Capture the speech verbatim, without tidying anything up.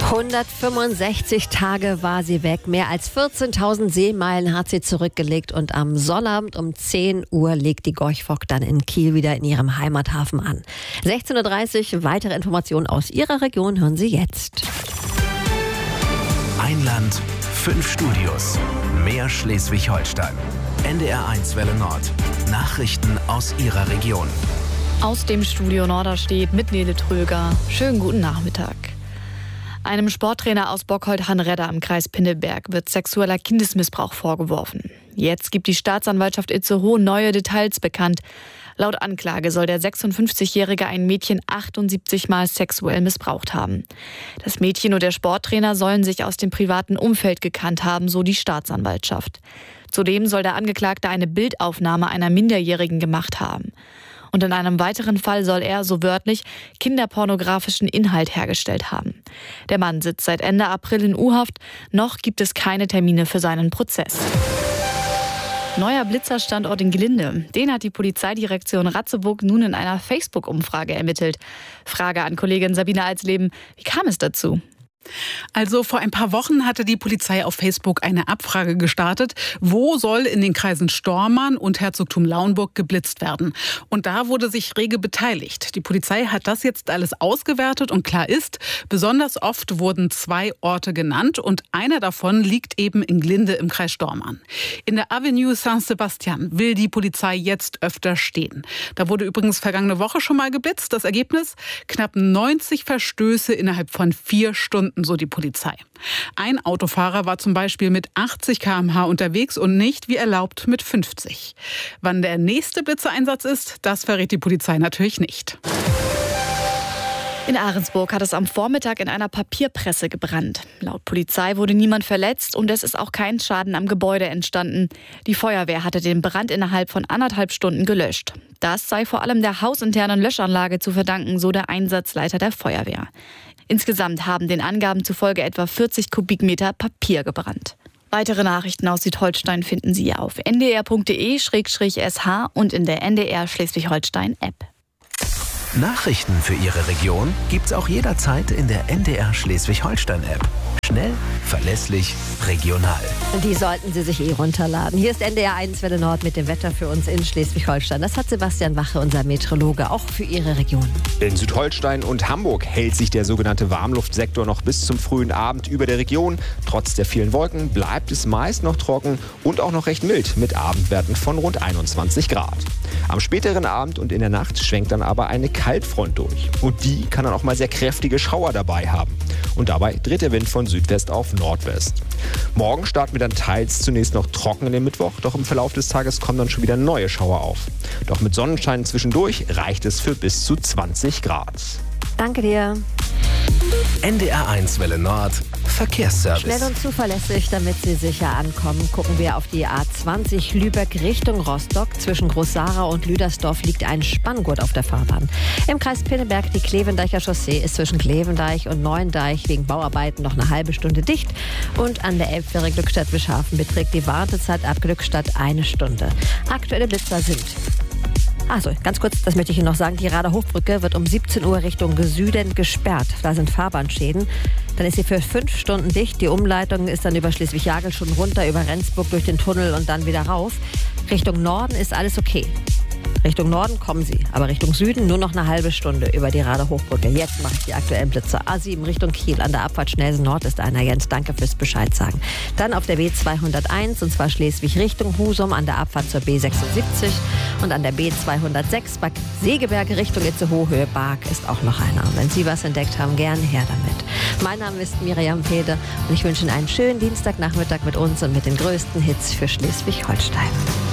hundertfünfundsechzig Tage war sie weg. Mehr als vierzehntausend Seemeilen hat sie zurückgelegt. Und am Sonnabend um zehn Uhr legt die Gorch Fock dann in Kiel wieder in ihrem Heimathafen an. sechzehn Uhr dreißig, weitere Informationen aus ihrer Region hören Sie jetzt. Ein Land, fünf Studios, mehr Schleswig-Holstein. N D R eins Welle Nord. Nachrichten aus Ihrer Region. Aus dem Studio Norderstedt mit Nele Tröger. Schönen guten Nachmittag. Einem Sporttrainer aus Bockholdt-Hanredda im Kreis Pinneberg wird sexueller Kindesmissbrauch vorgeworfen. Jetzt gibt die Staatsanwaltschaft Itzehoe neue Details bekannt. Laut Anklage soll der sechsundfünfzigjährige ein Mädchen achtundsiebzig Mal sexuell missbraucht haben. Das Mädchen und der Sporttrainer sollen sich aus dem privaten Umfeld gekannt haben, so die Staatsanwaltschaft. Zudem soll der Angeklagte eine Bildaufnahme einer Minderjährigen gemacht haben. Und in einem weiteren Fall soll er, so wörtlich, kinderpornografischen Inhalt hergestellt haben. Der Mann sitzt seit Ende April in U-Haft. Noch gibt es keine Termine für seinen Prozess. Neuer Blitzerstandort in Glinde. Den hat die Polizeidirektion Ratzeburg nun in einer Facebook-Umfrage ermittelt. Frage an Kollegin Sabine Alsleben. Wie kam es dazu? Also vor ein paar Wochen hatte die Polizei auf Facebook eine Abfrage gestartet, wo soll in den Kreisen Stormarn und Herzogtum Lauenburg geblitzt werden. Und da wurde sich rege beteiligt. Die Polizei hat das jetzt alles ausgewertet und klar ist, besonders oft wurden zwei Orte genannt und einer davon liegt eben in Glinde im Kreis Stormarn. In der Avenue Saint-Sebastian will die Polizei jetzt öfter stehen. Da wurde übrigens vergangene Woche schon mal geblitzt. Das Ergebnis? Knapp neunzig Verstöße innerhalb von vier Stunden. So die Polizei. Ein Autofahrer war zum Beispiel mit achtzig Kilometer pro Stunde unterwegs und nicht wie erlaubt mit fünfzig. Wann der nächste Blitzereinsatz ist, das verrät die Polizei natürlich nicht. In Ahrensburg hat es am Vormittag in einer Papierpresse gebrannt. Laut Polizei wurde niemand verletzt und es ist auch kein Schaden am Gebäude entstanden. Die Feuerwehr hatte den Brand innerhalb von anderthalb Stunden gelöscht. Das sei vor allem der hausinternen Löschanlage zu verdanken, so der Einsatzleiter der Feuerwehr. Insgesamt haben den Angaben zufolge etwa vierzig Kubikmeter Papier gebrannt. Weitere Nachrichten aus Südholstein finden Sie auf n d r punkt d e slash s h und in der N D R Schleswig-Holstein-App. Nachrichten für Ihre Region gibt's auch jederzeit in der N D R Schleswig-Holstein-App. Schnell, verlässlich, regional. Die sollten Sie sich eh runterladen. Hier ist N D R eins Welle Nord mit dem Wetter für uns in Schleswig-Holstein. Das hat Sebastian Wache, unser Meteorologe, auch für Ihre Region. In Südholstein und Hamburg hält sich der sogenannte Warmluftsektor noch bis zum frühen Abend über der Region. Trotz der vielen Wolken bleibt es meist noch trocken und auch noch recht mild mit Abendwerten von rund einundzwanzig Grad. Am späteren Abend und in der Nacht schwenkt dann aber eine Kaltfront durch. Und die kann dann auch mal sehr kräftige Schauer dabei haben. Und dabei dreht der Wind von Südwest auf Nordwest. Morgen starten wir dann teils zunächst noch trocken in den Mittwoch, doch im Verlauf des Tages kommen dann schon wieder neue Schauer auf. Doch mit Sonnenschein zwischendurch reicht es für bis zu zwanzig Grad. Danke dir. N D R eins Welle Nord, Verkehrsservice. Schnell und zuverlässig, damit Sie sicher ankommen, gucken wir auf die A zwanzig Lübeck Richtung Rostock. Zwischen Groß-Sara und Lüdersdorf liegt ein Spanngurt auf der Fahrbahn. Im Kreis Pinneberg die Klevendeicher Chaussee ist zwischen Klevendeich und Neuendeich wegen Bauarbeiten noch eine halbe Stunde dicht. Und an der Elbfähre Glückstadt-Wischhafen beträgt die Wartezeit ab Glückstadt eine Stunde. Aktuelle Blitzer sind... Also, ganz kurz, das möchte ich Ihnen noch sagen, die Rader Hochbrücke wird um siebzehn Uhr Richtung Süden gesperrt. Da sind Fahrbahnschäden. Dann ist sie für fünf Stunden dicht. Die Umleitung ist dann über Schleswig-Jagel schon runter, über Rendsburg durch den Tunnel und dann wieder rauf. Richtung Norden ist alles okay. Richtung Norden kommen Sie, aber Richtung Süden nur noch eine halbe Stunde über die Rader Hochbrücke. Jetzt mache ich die aktuellen Blitzer. A sieben Richtung Kiel an der Abfahrt Schnelsen Nord ist einer. Jens, danke fürs Bescheid sagen. Dann auf der B zweihunderteins und zwar Schleswig Richtung Husum an der Abfahrt zur B sechsundsiebzig und an der B zweihundertsechs Bad Segeberg Richtung Itzehoe Höhe Barg ist auch noch einer. Und wenn Sie was entdeckt haben, gerne her damit. Mein Name ist Miriam Pede und ich wünsche Ihnen einen schönen Dienstagnachmittag mit uns und mit den größten Hits für Schleswig-Holstein.